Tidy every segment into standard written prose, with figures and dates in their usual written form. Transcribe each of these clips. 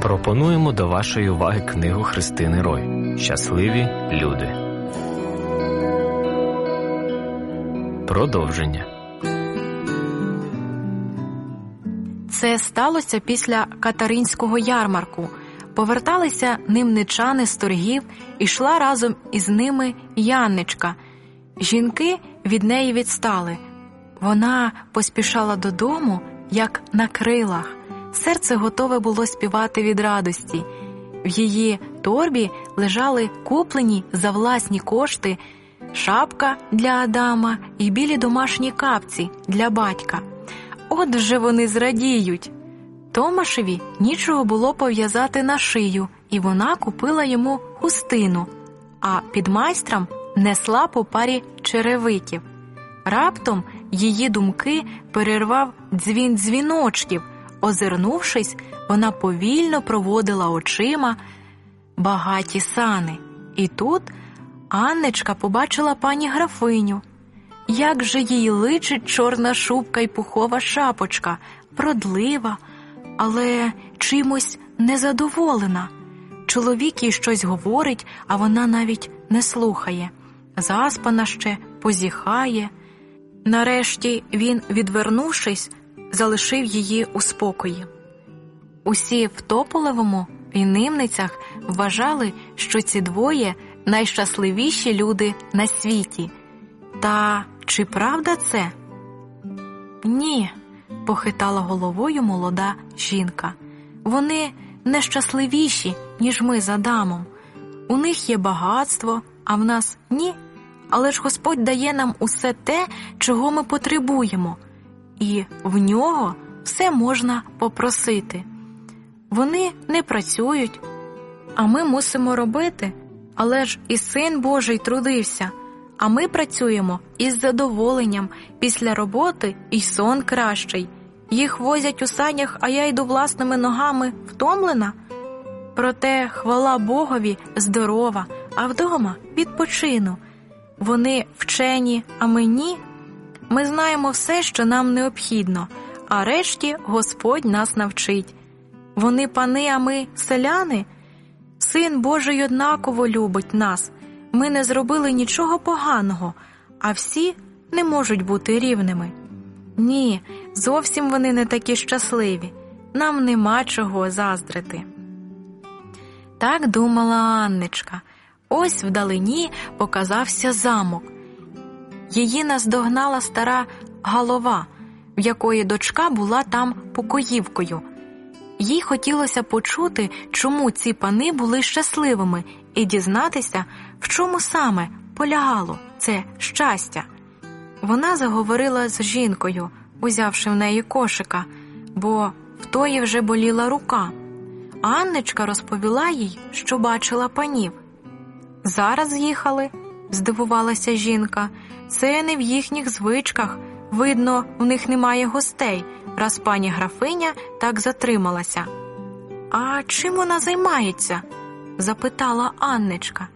Пропонуємо до вашої уваги книгу Христини Рой «Щасливі люди». Продовження. Це сталося після Катеринського ярмарку. Поверталися нимничани з торгів, ішла разом із ними Янничка. Жінки від неї відстали. Вона поспішала додому, як на крилах. Серце готове було співати від радості. В її торбі лежали куплені за власні кошти шапка для Адама і білі домашні капці для батька. От же вони зрадіють! Томашеві нічого було пов'язати на шию, і вона купила йому хустину, а підмайстрам несла по парі черевиків. Раптом її думки перервав дзвін дзвіночків. Озирнувшись, вона повільно проводила очима багаті сани. І тут Анничка побачила пані графиню. Як же їй личить чорна шубка й пухова шапочка, вродлива, але чимось незадоволена. Чоловік їй щось говорить, а вона навіть не слухає. Заспана ще, позіхає. Нарешті він, відвернувшись, залишив її у спокої. Усі в Тополевому і Нимницях вважали, що ці двоє найщасливіші люди на світі. Та чи правда це? Ні, похитала головою молода жінка. Вони не щасливіші, ніж ми з Адамом. У них є багатство, а в нас ні. Але ж Господь дає нам усе те, чого ми потребуємо. І в нього все можна попросити. Вони не працюють, а ми мусимо робити. Але ж і Син Божий трудився, а ми працюємо із задоволенням. Після роботи і сон кращий. Їх возять у санях, а я йду власними ногами втомлена. Проте, хвала Богові, здорова, а вдома відпочину. Вони вчені, а ми ні. Ми знаємо все, що нам необхідно, а решті Господь нас навчить. Вони пани, а ми селяни. Син Божий однаково любить нас. Ми не зробили нічого поганого, а всі не можуть бути рівними. Ні, зовсім вони не такі щасливі. Нам нема чого заздрити. Так думала Анничка. Ось вдалині показався замок. Її наздогнала стара голова, в якої дочка була там покоївкою. Їй хотілося почути, чому ці пани були щасливими, і дізнатися, в чому саме полягало це щастя. Вона заговорила з жінкою, узявши в неї кошика, бо в тої вже боліла рука. А Анничка розповіла їй, що бачила панів. «Зараз їхали?» – здивувалася жінка. «Це не в їхніх звичках. Видно, у них немає гостей, раз пані графиня так затрималася». «А чим вона займається?» – запитала Анничка.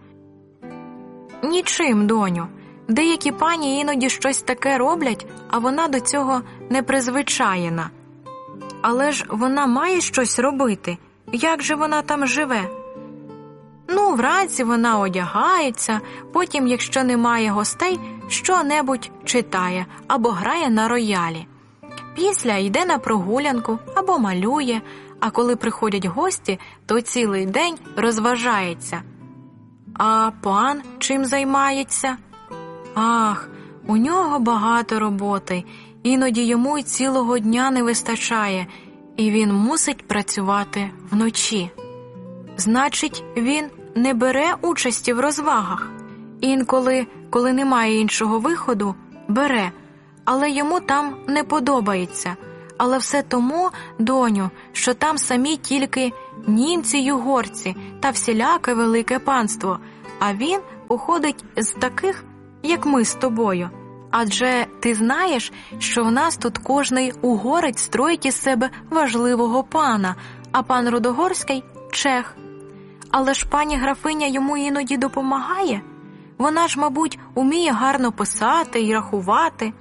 «Нічим, доню. Деякі пані іноді щось таке роблять, а вона до цього не призвичаєна. Але ж вона має щось робити. Як же вона там живе?» «Ну, вранці вона одягається, потім, якщо немає гостей, що-небудь читає або грає на роялі. Після йде на прогулянку або малює, а коли приходять гості, то цілий день розважається». «А пан чим займається?» «Ах, у нього багато роботи, іноді йому й цілого дня не вистачає, і він мусить працювати вночі». «Значить, він не бере участі в розвагах?» «Інколи, коли немає іншого виходу, бере, але йому там не подобається. Але все тому, доню, що там самі тільки німці й угорці та всіляке велике панство, а він уходить з таких, як ми з тобою. Адже ти знаєш, що в нас тут кожний угорець строїть із себе важливого пана, а пан Рудогорський – чех. Але ж пані графиня йому іноді допомагає. Вона ж, мабуть, уміє гарно писати і рахувати».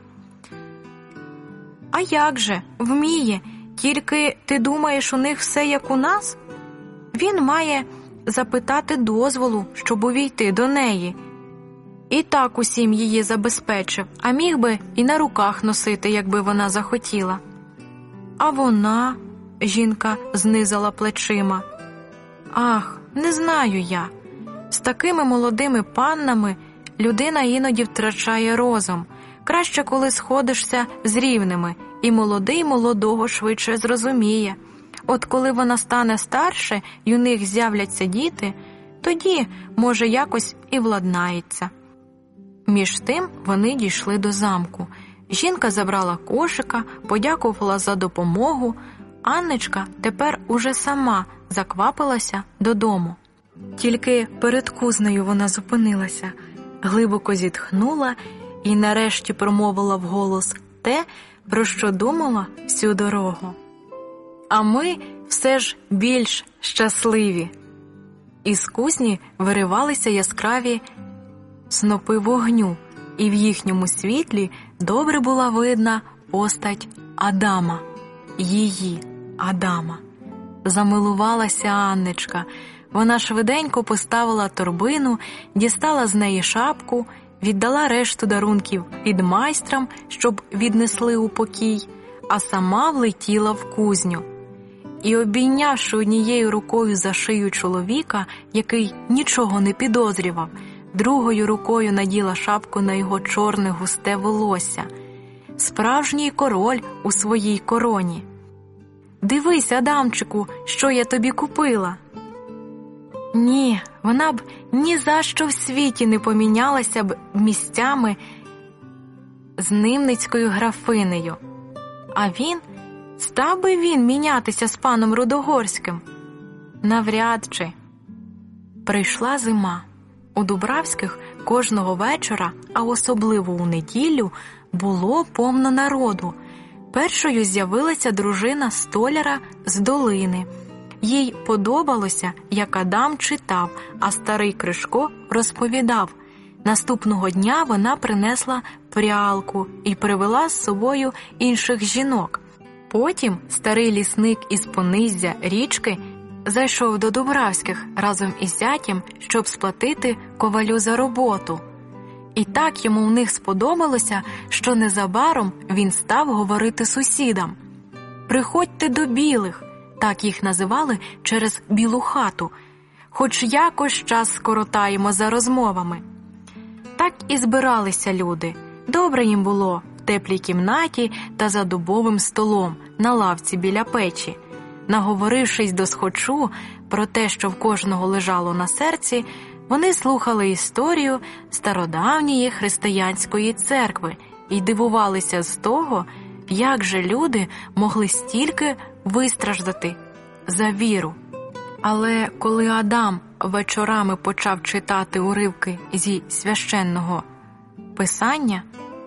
«А як же, вміє, тільки ти думаєш, у них все як у нас?» Він має запитати дозволу, щоб увійти до неї. І так усім її забезпечив, а міг би і на руках носити, якби вона захотіла. А вона, жінка знизала плечима. Ах, не знаю я. З такими молодими паннами людина іноді втрачає розум. Краще, коли сходишся з рівними, і молодий молодого швидше зрозуміє. От коли вона стане старше, і у них з'являться діти, тоді, може, якось і владнається. Між тим вони дійшли до замку. Жінка забрала кошика, подякувала за допомогу. Анночка тепер уже сама заквапилася додому. Тільки перед кузнею вона зупинилася, глибоко зітхнула і нарешті промовила вголос те, про що думала всю дорогу. А ми все ж більш щасливі. Із кузні виривалися яскраві снопи вогню, і в їхньому світлі добре була видна постать Адама, її Адама. Замилувалася Анночка. Вона швиденько поставила торбину, дістала з неї шапку, віддала решту дарунків підмайстрам, щоб віднесли у покій, а сама влетіла в кузню. І, обійнявши однією рукою за шию чоловіка, який нічого не підозрював, другою рукою наділа шапку на його чорне густе волосся. Справжній король у своїй короні. «Дивись, Адамчику, що я тобі купила!» Ні, вона б ні за що в світі не помінялася б місцями з нимницькою графинею. А став би він мінятися з паном Рудогорським? Навряд чи. Прийшла зима. У Дубравських кожного вечора, а особливо у неділю, було повно народу. Першою з'явилася дружина столяра з долини. Їй подобалося, як Адам читав, а старий Кришко розповідав. Наступного дня вона принесла прялку і привела з собою інших жінок. Потім старий лісник із пониззя річки зайшов до Дубравських разом із зятєм, щоб сплатити ковалю за роботу. І так йому в них сподобалося, що незабаром він став говорити сусідам. «Приходьте до білих», так їх називали через білу хату, хоч якось час скоротаємо за розмовами. Так і збиралися люди. Добре їм було в теплій кімнаті та за дубовим столом на лавці біля печі. Наговорившись досхочу про те, що в кожного лежало на серці, вони слухали історію стародавньої християнської церкви і дивувалися з того, як же люди могли стільки вистраждати за віру. Але коли Адам вечорами почав читати уривки зі священного писання,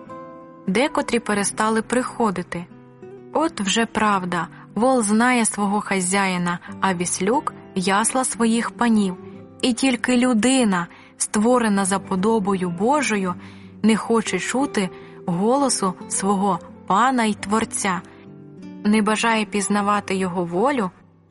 декотрі перестали приходити. От вже правда, вол знає свого хазяїна, а віслюк – ясла своїх панів. І тільки людина, створена за подобою Божою, не хоче чути голосу свого Пана й Творця, не бажає пізнавати його волю,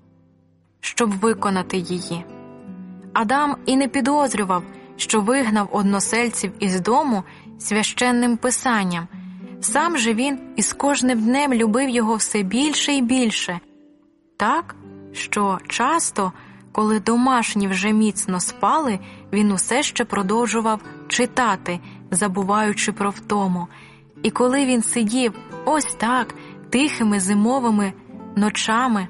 щоб виконати її. Адам і не підозрював, що вигнав односельців із дому священним писанням. Сам же він із кожним днем любив його все більше і більше. Так, що часто, коли домашні вже міцно спали, він усе ще продовжував читати, забуваючи про втому. І коли він сидів ось так, тихими зимовими ночами,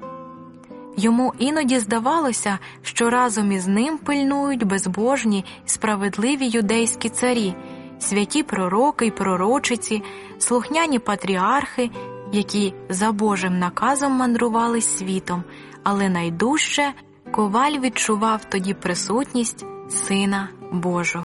йому іноді здавалося, що разом із ним пильнують безбожні і справедливі юдейські царі, святі пророки й пророчиці, слухняні патріархи, які за Божим наказом мандрували світом, але найдужче коваль відчував тоді присутність Сина Божого.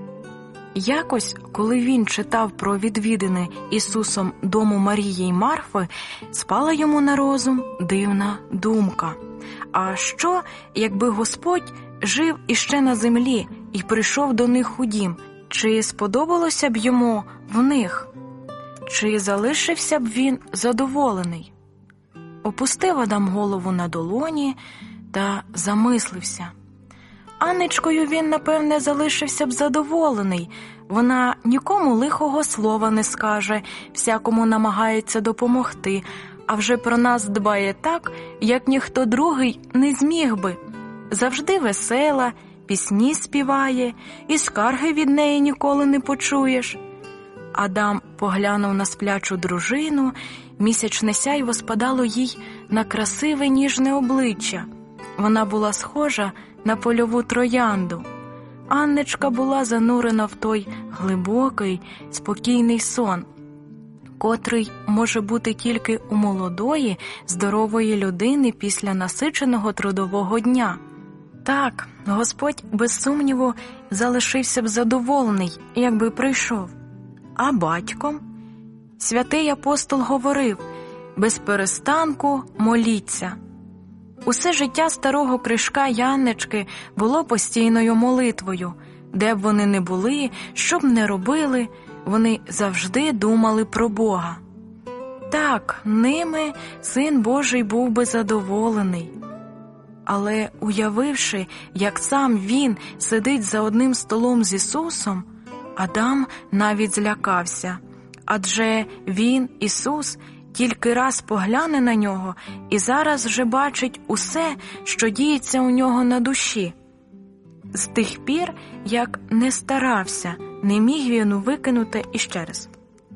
Якось, коли він читав про відвідини Ісусом дому Марії й Марфи, спала йому на розум дивна думка. А що, якби Господь жив іще на землі і прийшов до них у дім? Чи сподобалося б йому в них? Чи залишився б він задоволений? Опустив Адам голову на долоні та замислився. Анночкою він, напевне, залишився б задоволений. Вона нікому лихого слова не скаже, всякому намагається допомогти, а вже про нас дбає так, як ніхто другий не зміг би. Завжди весела, пісні співає, і скарги від неї ніколи не почуєш. Адам поглянув на сплячу дружину, місячне сяйво спадало їй на красиве ніжне обличчя. Вона була схожа на польову троянду. Анночка була занурена в той глибокий, спокійний сон, котрий може бути тільки у молодої, здорової людини після насиченого трудового дня. Так, Господь, без сумніву, залишився б задоволений, якби прийшов. А батьком? Святий апостол говорив: без перестанку моліться. Усе життя старого Кришка й Анночки було постійною молитвою. Де б вони не були, що б не робили, вони завжди думали про Бога. Так, ними Син Божий був би задоволений. Але, уявивши, як сам він сидить за одним столом з Ісусом, Адам навіть злякався. Адже він, Ісус, тільки раз погляне на нього і зараз вже бачить усе, що діється у нього на душі. З тих пір, як не старався, не міг він викинути іще раз.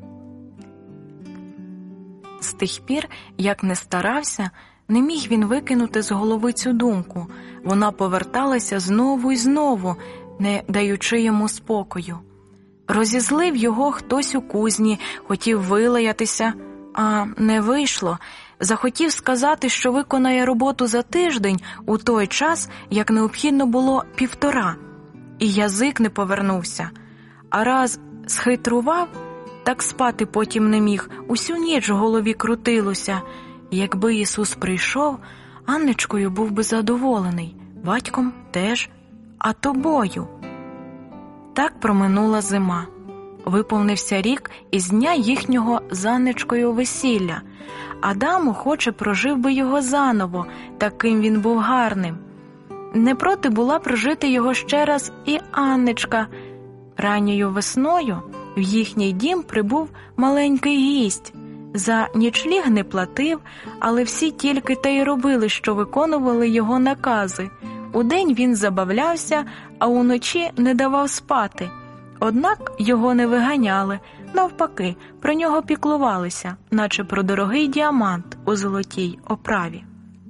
З тих пір, як не старався, не міг він викинути з голови цю думку. Вона поверталася знову і знову, не даючи йому спокою. Розізлив його хтось у кузні, хотів вилаятися, а не вийшло. Захотів сказати, що виконає роботу за тиждень у той час, як необхідно було 1,5. І язик не повернувся. А раз схитрував, так спати потім не міг, усю ніч в голові крутилося. Якби Ісус прийшов, Анночкою був би задоволений, батьком теж, а тобою. Так проминула зима. Виповнився рік із дня їхнього з Анночкою весілля. Адам охоче прожив би його заново, таким він був гарним. Не проти була прожити його ще раз і Анночка. Ранньою весною в їхній дім прибув маленький гість. За нічліг не платив, але всі тільки те й робили, що виконували його накази. Удень він забавлявся, а уночі не давав спати. Однак його не виганяли, навпаки, про нього піклувалися, наче про дорогий діамант у золотій оправі.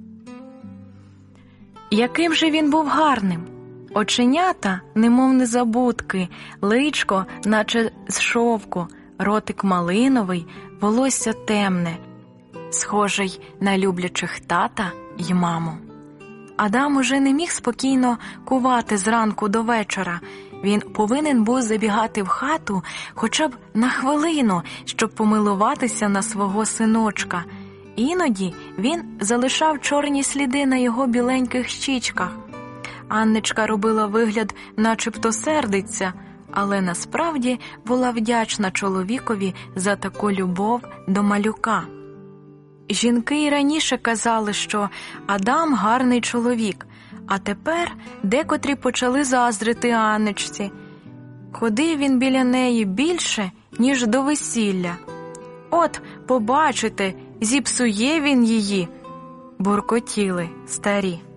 Яким же він був гарним! Оченята, немов незабудки, личко, наче з шовку, ротик малиновий, волосся темне, схожий на люблячих тата й маму. Адам уже не міг спокійно кувати зранку до вечора. Він повинен був забігати в хату хоча б на хвилину, щоб помилуватися на свого синочка. Іноді він залишав чорні сліди на його біленьких щічках. Анночка робила вигляд, начебто сердиться, але насправді була вдячна чоловікові за таку любов до малюка. Жінки й раніше казали, що Адам гарний чоловік, а тепер декотрі почали заздрити Анночці. Ходив він біля неї більше, ніж до весілля. «От, побачите, зіпсує він її», – буркотіли старі.